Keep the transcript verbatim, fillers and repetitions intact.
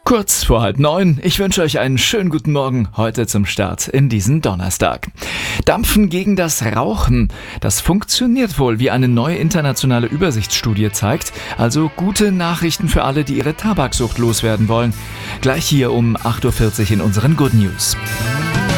Kurz vor halb neun. Ich wünsche euch einen schönen guten Morgen heute zum Start in diesen Donnerstag. Dampfen gegen das Rauchen. Das funktioniert wohl, wie eine neue internationale Übersichtsstudie zeigt. Also gute Nachrichten für alle, die ihre Tabaksucht loswerden wollen. Gleich hier um acht Uhr vierzig in unseren Good News.